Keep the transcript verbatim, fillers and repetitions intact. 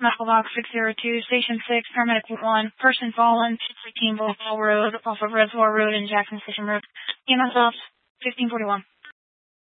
medical box six zero two, station six, paramedic one, person fallen, two fifteen Ball Road, off of Reservoir Road and Jackson Station Road. E M S off, fifteen forty-one.